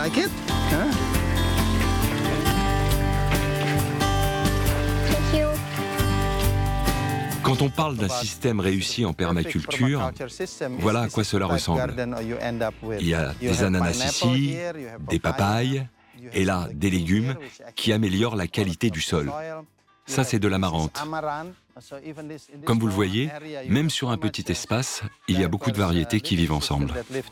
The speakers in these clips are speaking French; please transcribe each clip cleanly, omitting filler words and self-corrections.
like it? Huh? Thank you. Quand on parle d'un système réussi en permaculture, voilà à quoi cela ressemble. Il y a des ananas ici, des papayes, et là, des légumes qui améliorent la qualité du sol. Ça, c'est de l'amarante. Comme vous le voyez, même sur un petit espace, il y a beaucoup de variétés qui vivent ensemble.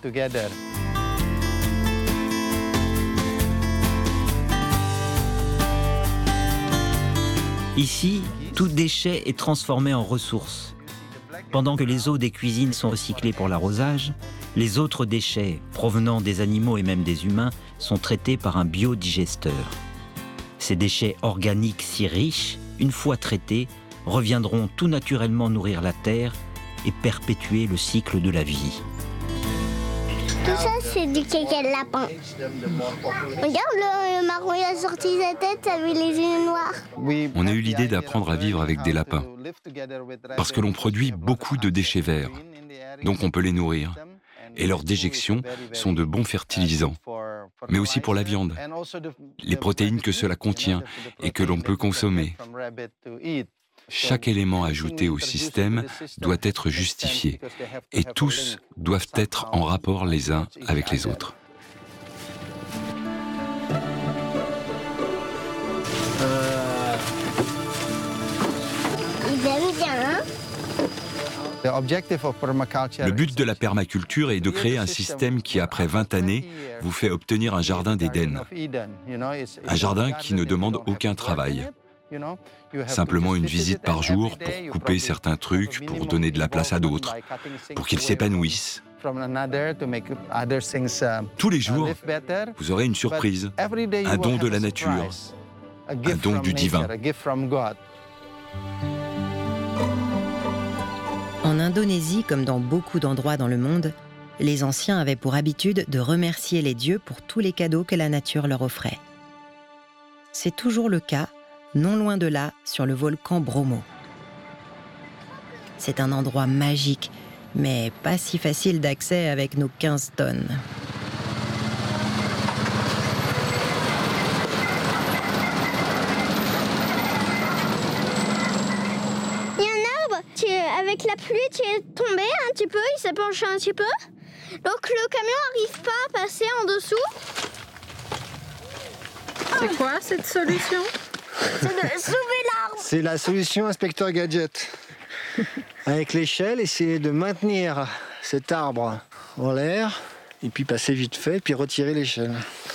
Ici, tout déchet est transformé en ressource. Pendant que les eaux des cuisines sont recyclées pour l'arrosage, les autres déchets, provenant des animaux et même des humains, sont traités par un biodigesteur. Ces déchets organiques si riches, une fois traités, reviendront tout naturellement nourrir la terre et perpétuer le cycle de la vie. Tout ça, c'est du caca de lapin. Regarde, le marron, il a sorti sa tête avec les yeux noirs. On a eu l'idée d'apprendre à vivre avec des lapins, parce que l'on produit beaucoup de déchets verts, donc on peut les nourrir. Et leurs déjections sont de bons fertilisants, mais aussi pour la viande, les protéines que cela contient et que l'on peut consommer. Chaque élément ajouté au système doit être justifié, et tous doivent être en rapport les uns avec les autres. Ils aiment bien, hein? Le but de la permaculture est de créer un système qui, après 20 années, vous fait obtenir un jardin d'Éden. Un jardin qui ne demande aucun travail. Simplement une visite par jour pour couper certains trucs, pour donner de la place à d'autres, pour qu'ils s'épanouissent. Tous les jours, vous aurez une surprise, un don de la nature, un don du divin. En Indonésie, comme dans beaucoup d'endroits dans le monde, les anciens avaient pour habitude de remercier les dieux pour tous les cadeaux que la nature leur offrait. C'est toujours le cas, non loin de là, sur le volcan Bromo. C'est un endroit magique, mais pas si facile d'accès avec nos 15 tonnes. Avec la pluie, tu es tombé un petit peu, il s'est penché un petit peu. Donc le camion n'arrive pas à passer en dessous. C'est quoi cette solution? C'est de sauver l'arbre. C'est la solution inspecteur Gadget. Avec l'échelle, essayer de maintenir cet arbre en l'air, et puis passer vite fait, puis retirer l'échelle.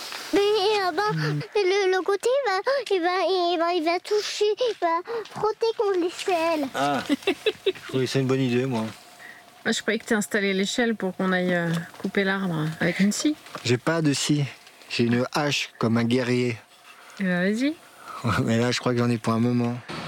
Le côté, il va toucher, il va frotter contre l'échelle. Ah, oui, c'est une bonne idée, moi. Je croyais que tu installé l'échelle pour qu'on aille couper l'arbre avec une scie. J'ai pas de scie, j'ai une hache comme un guerrier. Vas-y. Mais là, je crois que j'en ai pour un moment.